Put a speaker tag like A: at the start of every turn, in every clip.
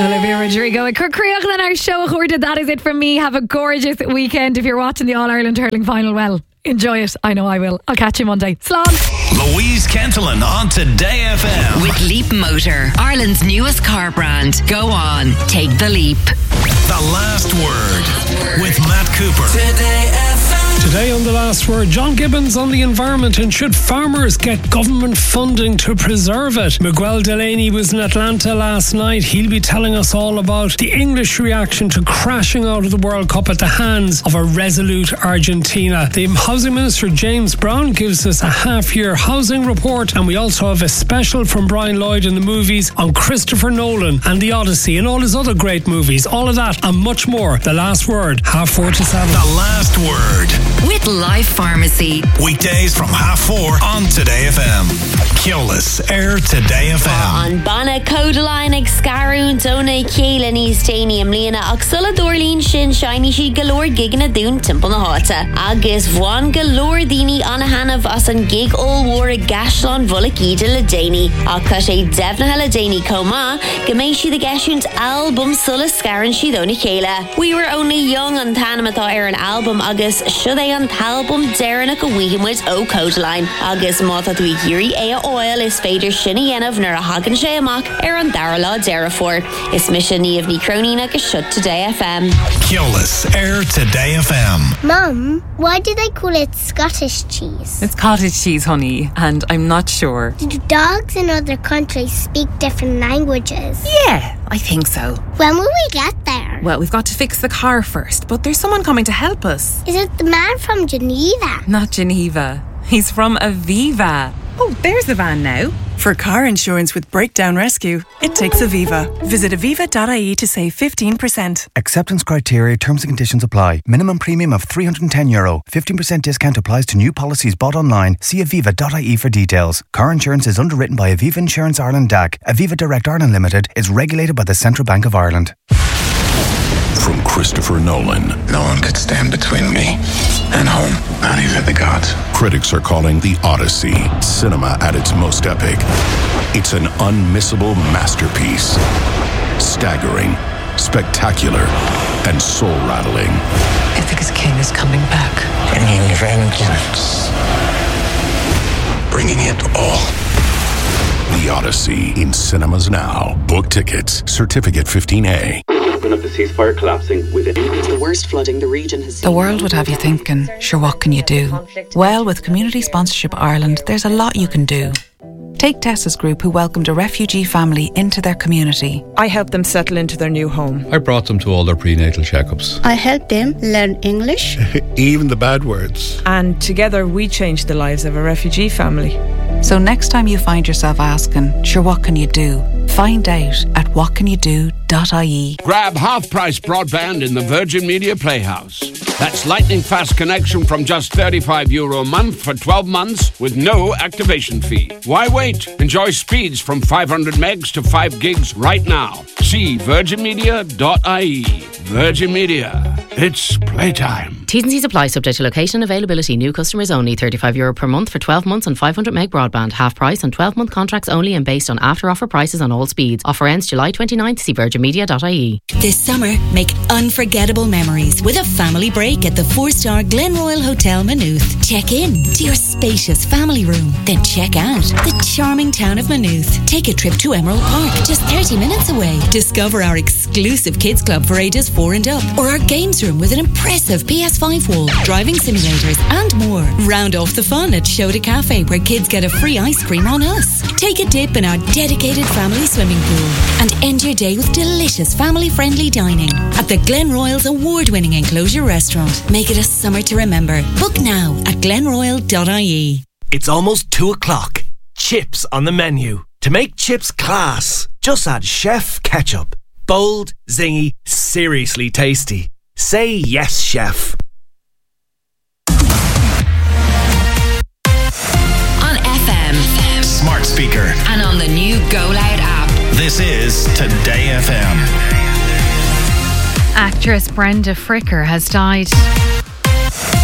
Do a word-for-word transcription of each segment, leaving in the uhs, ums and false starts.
A: Olivia Rodrigo and Curcreach then our show recorded. That is it from me. Have a gorgeous weekend. If you're watching the All-Ireland Hurling Final, well, enjoy it. I know I will. I'll catch you Monday. Slán.
B: Louise Kentelin on Today F M.
C: With Leap Motor, Ireland's newest car brand. Go on, take the leap.
B: The Last Word with Matt Cooper.
D: Today F M.
E: Today on The Last Word, John Gibbons on the environment and should farmers get government funding to preserve it? Miguel Delaney was in Atlanta last night. He'll be telling us all about the English reaction to crashing out of the World Cup at the hands of a resolute Argentina. The Housing Minister James Brown gives us a half-year housing report, and we also have a special from Brian Lloyd in the movies on Christopher Nolan and The Odyssey and all his other great movies. All of that and much more. The Last Word, half four to seven.
B: The Last Word.
C: With Life Pharmacy.
B: Weekdays from half four on Today F M. Keolis Air Today F M.
F: On Bana Codaline ag Scarún Dona Céile níos Téniam Líana ag Sulla Dorlín sin shiny she galore gig na dún timp na háta. Agus bhuan galore dini anna hanamh as an gig all war a gashlán bhulla gíde le Déni. Ag tá sé devna le Déni coma goméis she the gashunt album Sulla Scarún she Dona Céile. We were only young on Tanamatá ar an album agus should they an album Darren go weehim with O Codaline. Agus mátha dwi giri ea oil is féidir sinna yenov nar a hagan sé amach ar an darla Darafor. Is mission ní of ní cronina go shut Today F M.
B: Keolis Air Today F M.
G: Mum, why do they call it Scottish cheese?
H: It's cottage cheese, honey, and I'm not sure.
G: Do dogs in other countries speak different languages?
H: Yeah, I think so.
G: When will we get there?
H: Well, we've got to fix the car first, but there's someone coming to help us.
G: Is it the man from Geneva?
H: Not Geneva. He's from Aviva. Oh, there's the van now.
I: For car insurance with Breakdown Rescue, it takes Aviva. Visit aviva dot I E to save fifteen percent.
J: Acceptance criteria, terms and conditions apply. Minimum premium of three hundred ten euro. fifteen percent discount applies to new policies bought online. See aviva dot I E for details. Car insurance is underwritten by Aviva Insurance Ireland D A C. Aviva Direct Ireland Limited is regulated by the Central Bank of Ireland.
B: From Christopher Nolan.
K: No one could stand between me and home, not even the gods.
B: Critics are calling The Odyssey cinema at its most epic. It's an unmissable masterpiece. Staggering, spectacular, and soul-rattling.
L: Ithaca's king is coming back.
K: Bringing vengeance. Bringing it all.
B: The Odyssey in cinemas now. Book tickets. Certificate fifteen A.
M: Of the ceasefire collapsing within
N: the worst flooding the region has seen.
O: The world would have you thinking, sure, what can you do? Well, with Community Sponsorship Ireland, there's a lot you can do. Take Tessa's group, who welcomed a refugee family into their community.
P: I helped them settle into their new home.
Q: I brought them to all their prenatal checkups.
R: I helped them learn English.
Q: Even the bad words.
P: And together we changed the lives of a refugee family.
O: So next time you find yourself asking, sure, what can you do? Find out at what can you do dot I E.
S: Grab half-price broadband in the Virgin Media Playhouse. That's lightning fast connection from just thirty-five euro a month for twelve months with no activation fee. Why wait? Enjoy speeds from five hundred megs to five gigs right now. See virgin media dot I E. Virgin Media. It's playtime.
T: T's and C's apply, subject to location and availability. New customers only. thirty-five euro per month for twelve months on five hundred meg broadband. Half price on twelve month contracts only and based on after offer prices on all speeds. Offer ends July twenty-ninth. See virgin media dot I E.
U: This summer, make unforgettable memories with a family break at the four-star Glenroyal Hotel Maynooth. Check in to your spacious family room. Then check out the charming town of Maynooth. Take a trip to Emerald Park, just thirty minutes away. Discover our exclusive kids club for ages four and up, or our games room with an impressive P S five wall, driving simulators and more. Round off the fun at Shoda Cafe, where kids get a free ice cream on us. Take a dip in our dedicated family swimming pool and end your day with delicious family-friendly dining at the Glenroyal's award-winning enclosure restaurant. Make it a summer to remember. Book now at glenroyal dot I E.
V: It's almost two o'clock. Chips on the menu. To make chips class, just add Chef Ketchup. Bold, zingy, seriously tasty. Say yes, chef.
C: On F M,
B: smart speaker,
C: and on the new Go Loud app.
B: This is Today F M.
A: Actress Brenda Fricker has died.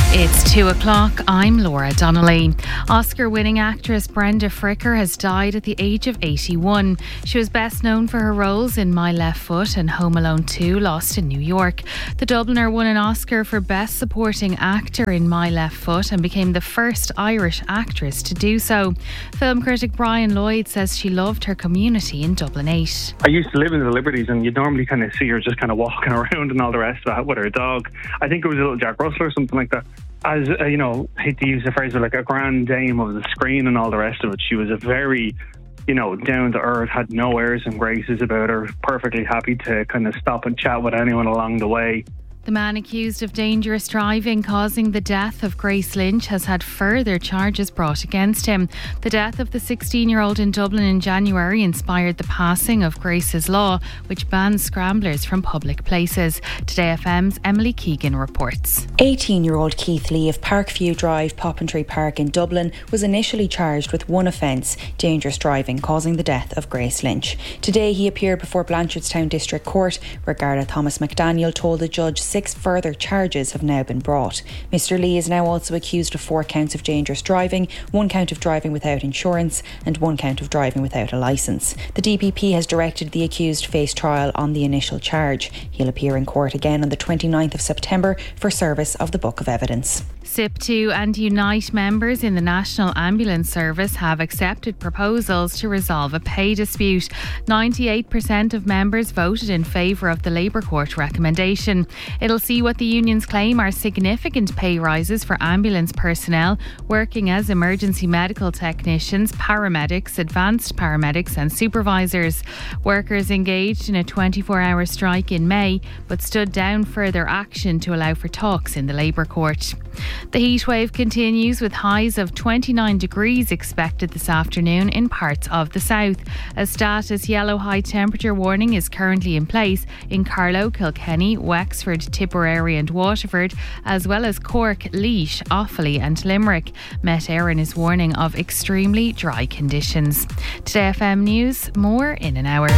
D: It's two o'clock. I'm Laura Donnelly. Oscar-winning actress Brenda Fricker has died at the age of eighty-one. She was best known for her roles in My Left Foot and Home Alone two, Lost in New York. The Dubliner won an Oscar for Best Supporting Actor in My Left Foot and became the first Irish actress to do so. Film critic Brian Lloyd says she loved her community in Dublin eight.
E: I used to live in the Liberties, and you'd normally kind of see her just kind of walking around and all the rest of it with her dog. I think it was a little Jack Russell or something like that. As, uh, you know, I hate to use the phrase, but like a grand dame of the screen and all the rest of it. She was a very, you know, down to earth, had no airs and graces about her, perfectly happy to kind of stop and chat with anyone along the way.
D: The man accused of dangerous driving causing the death of Grace Lynch has had further charges brought against him. The death of the sixteen-year-old in Dublin in January inspired the passing of Grace's Law, which bans scramblers from public places. Today F M's Emily Keegan reports.
W: eighteen-year-old Keith Lee of Parkview Drive, Poppentry Park in Dublin was initially charged with one offence, dangerous driving causing the death of Grace Lynch. Today he appeared before Blanchardstown District Court, where Garda Thomas McDaniel told the judge six further charges have now been brought. Mister Lee is now also accused of four counts of dangerous driving, one count of driving without insurance and one count of driving without a licence. The D P P has directed the accused face trial on the initial charge. He'll appear in court again on the twenty-ninth of September for service of the Book of Evidence.
D: S I P two and Unite members in the National Ambulance Service have accepted proposals to resolve a pay dispute. ninety-eight percent of members voted in favour of the Labour Court recommendation. It'll see what the unions claim are significant pay rises for ambulance personnel working as emergency medical technicians, paramedics, advanced paramedics and supervisors. Workers engaged in a twenty-four hour strike in May but stood down further action to allow for talks in the Labour Court. The heatwave continues with highs of twenty-nine degrees expected this afternoon in parts of the south. A status yellow high temperature warning is currently in place in Carlow, Kilkenny, Wexford, Tipperary and Waterford, as well as Cork, Laois, Offaly and Limerick. Met Éireann is warning of extremely dry conditions. Today F M News, more in an hour.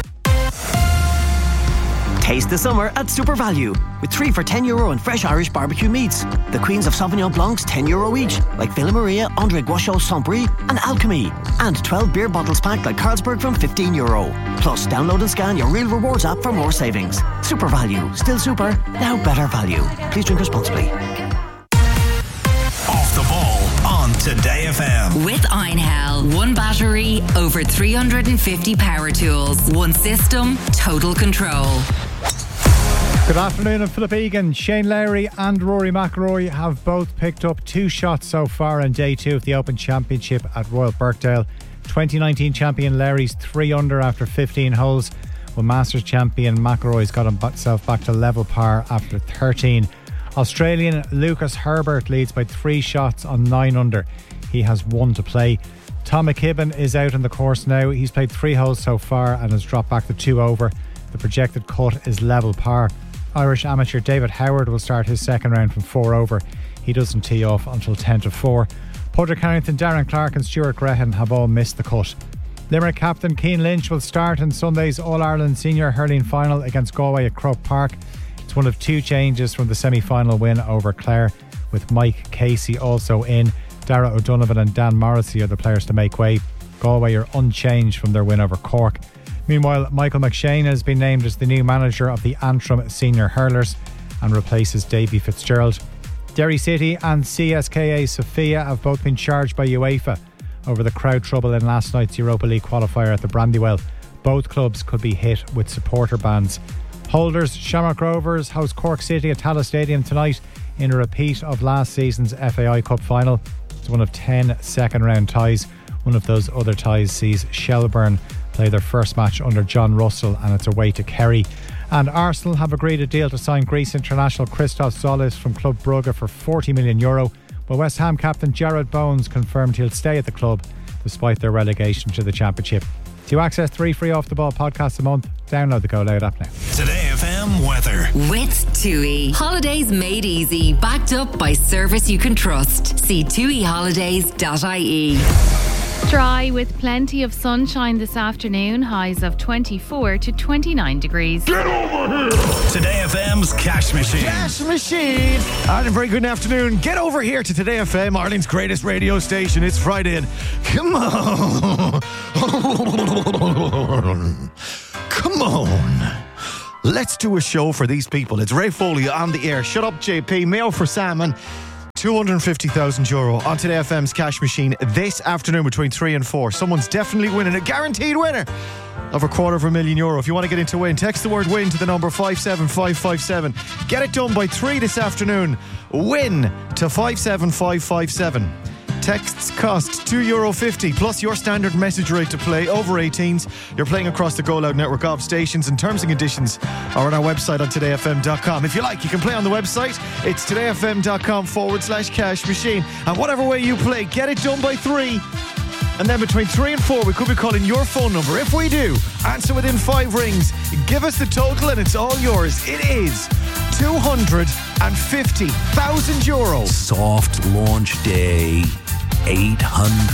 X: Taste the summer at Super Value with three for ten euro and fresh Irish barbecue meats. The Queens of Sauvignon Blancs ten euro each, like Villa Maria, André Guachot, Saint-Brie and Alchemy. And twelve beer bottles packed like Carlsberg from fifteen euro. Plus, download and scan your Real Rewards app for more savings. Super Value. Still super, now better value. Please drink responsibly.
Y: Off the ball on Today F M.
C: With Einhell, one battery, over three hundred fifty power tools, one system, total control.
Z: Good afternoon, I'm Philip Egan. Shane Lowry and Rory McIlroy have both picked up two shots so far on day two of the Open Championship at Royal Birkdale. twenty nineteen champion Lowry's three under after fifteen holes, while Masters champion McIlroy's got himself back to level par after thirteen. Australian Lucas Herbert leads by three shots on nine under. He has one to play. Tom McKibben is out on the course now. He's played three holes so far and has dropped back to two over. The projected cut is level par. Irish amateur David Howard will start his second round from four over. He doesn't tee off until ten to four. Padraig Harrington, Darren Clark and Stuart Grehan have all missed the cut. Limerick captain Cian Lynch will start in Sunday's All-Ireland Senior Hurling Final against Galway at Croke Park. It's one of two changes from the semi-final win over Clare, with Mike Casey also in. Dara O'Donovan and Dan Morrissey are the players to make way. Galway are unchanged from their win over Cork. Meanwhile, Michael McShane has been named as the new manager of the Antrim Senior Hurlers and replaces Davy Fitzgerald. Derry City and C S K A Sofia have both been charged by UEFA over the crowd trouble in last night's Europa League qualifier at the Brandywell. Both clubs could be hit with supporter bans. Holders Shamrock Rovers host Cork City at Tallaght Stadium tonight in a repeat of last season's F A I Cup final. It's one of ten second round ties. One of those other ties sees Shelbourne play their first match under John Russell, and it's away to Kerry. And Arsenal have agreed a deal to sign Greece international Christos Zolis from Club Brugge for forty million euro, while West Ham captain Jared Bones confirmed he'll stay at the club despite their relegation to the Championship. To access three free Off the Ball podcasts a month, download the Go Loud app now.
Y: Today F M weather.
C: With TUI. Holidays made easy, backed up by service you can trust. See tui holidays dot I E.
D: Dry with plenty of sunshine this afternoon, highs of twenty-four to twenty-nine degrees.
Y: Get over here! Today F M's Cash Machine.
F: Cash Machine! And a very good afternoon. Get over here to Today F M, Ireland's greatest radio station. It's Friday and come on. Come on. Let's do a show for these people. It's Ray Foley on the air. Shut up, J P. Mayo for Sam and two hundred fifty thousand euro on Today F M's Cash Machine this afternoon between three and four. Someone's definitely winning, a guaranteed winner of a quarter of a million euro. If you want to get into win, text the word win to the number five seven five five seven. Get it done by three this afternoon. Win to five seven five five seven. Texts cost two euro fifty plus your standard message rate to play. Over eighteens. You're playing across the Go Loud network of stations, and terms and conditions are on our website on today f m dot com. If you like, you can play on the website. It's todayfm.com forward slash cash machine. And whatever way you play, get it done by three. And then between three and four, we could be calling your phone number. If we do, answer within five rings. Give us the total and it's all yours. It is two hundred fifty thousand euro.
G: Soft launch day. eight hundred